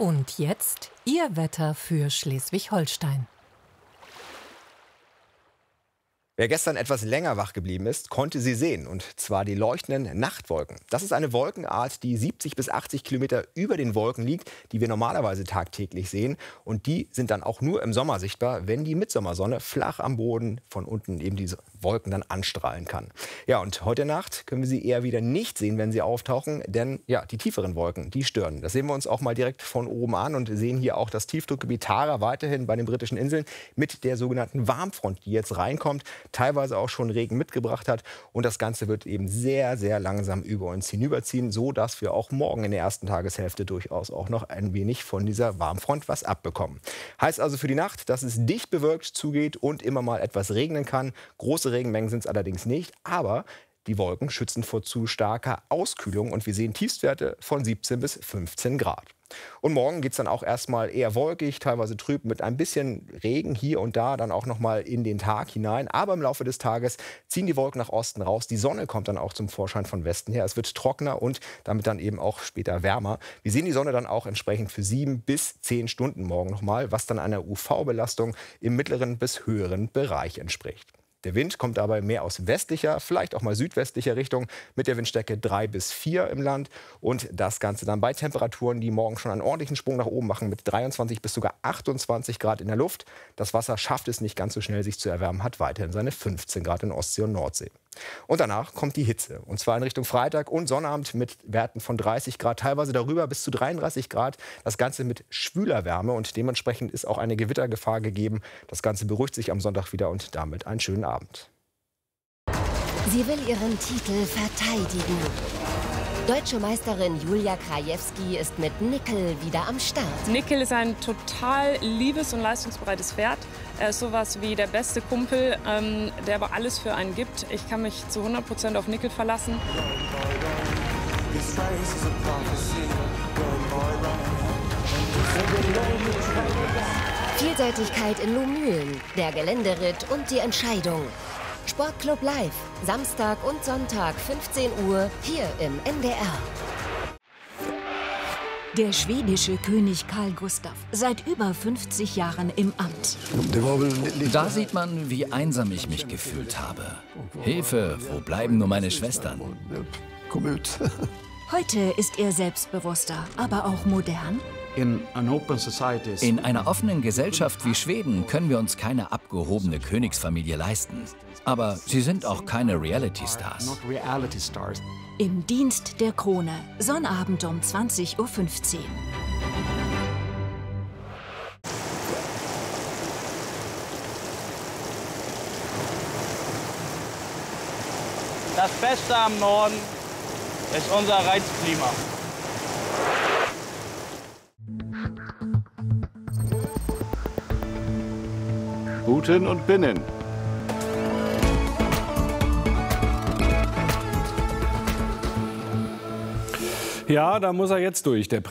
Und jetzt Ihr Wetter für Schleswig-Holstein. Wer gestern etwas länger wach geblieben ist, konnte sie sehen, und zwar die leuchtenden Nachtwolken. Das ist eine Wolkenart, die 70 bis 80 Kilometer über den Wolken liegt, die wir normalerweise tagtäglich sehen. Und die sind dann auch nur im Sommer sichtbar, wenn die Mittsommersonne flach am Boden von unten eben diese Wolken dann anstrahlen kann. Ja, und heute Nacht können wir sie eher wieder nicht sehen, wenn sie auftauchen, denn ja, die tieferen Wolken, die stören. Das sehen wir uns auch mal direkt von oben an und sehen hier auch das Tiefdruckgebiet Tara weiterhin bei den britischen Inseln mit der sogenannten Warmfront, die jetzt reinkommt, teilweise auch schon Regen mitgebracht hat, und das Ganze wird eben sehr, sehr langsam über uns hinüberziehen, so dass wir auch morgen in der ersten Tageshälfte durchaus auch noch ein wenig von dieser Warmfront was abbekommen. Heißt also für die Nacht, dass es dicht bewölkt zugeht und immer mal etwas regnen kann. Große Regenmengen sind es allerdings nicht, aber die Wolken schützen vor zu starker Auskühlung und wir sehen Tiefstwerte von 17 bis 15 Grad. Und morgen geht es dann auch erstmal eher wolkig, teilweise trüb mit ein bisschen Regen hier und da, dann auch noch mal in den Tag hinein. Aber im Laufe des Tages ziehen die Wolken nach Osten raus. Die Sonne kommt dann auch zum Vorschein von Westen her. Es wird trockener und damit dann eben auch später wärmer. Wir sehen die Sonne dann auch entsprechend für 7 bis 10 Stunden morgen noch mal, was dann einer UV-Belastung im mittleren bis höheren Bereich entspricht. Der Wind kommt dabei mehr aus westlicher, vielleicht auch mal südwestlicher Richtung mit der Windstärke 3 bis 4 im Land. Und das Ganze dann bei Temperaturen, die morgen schon einen ordentlichen Sprung nach oben machen, mit 23 bis sogar 28 Grad in der Luft. Das Wasser schafft es nicht ganz so schnell, sich zu erwärmen, hat weiterhin seine 15 Grad in Ostsee und Nordsee. Und danach kommt die Hitze, und zwar in Richtung Freitag und Sonnabend mit Werten von 30 Grad, teilweise darüber bis zu 33 Grad. Das Ganze mit schwüler Wärme, und dementsprechend ist auch eine Gewittergefahr gegeben. Das Ganze beruhigt sich am Sonntag wieder und damit einen schönen Abend. Sie will ihren Titel verteidigen. Deutsche Meisterin Julia Krajewski ist mit Nickel wieder am Start. Nickel ist ein total liebes und leistungsbereites Pferd. Er ist sowas wie der beste Kumpel, der aber alles für einen gibt. Ich kann mich zu 100% auf Nickel verlassen. Vielseitigkeit in Lohmühlen, der Geländeritt und die Entscheidung. Sportclub Live, Samstag und Sonntag 15 Uhr, hier im NDR. Der schwedische König Carl Gustaf, seit über 50 Jahren im Amt. Da sieht man, wie einsam ich mich gefühlt habe. Hilfe, wo bleiben nur meine Schwestern? Heute ist er selbstbewusster, aber auch modern. In einer offenen Gesellschaft wie Schweden können wir uns keine abgehobene Königsfamilie leisten. Aber sie sind auch keine Reality-Stars. Im Dienst der Krone, Sonnabend um 20:15 Uhr. Das Beste am Norden ist unser Reizklima. Guten und Binnen. Ja, da muss er jetzt durch, der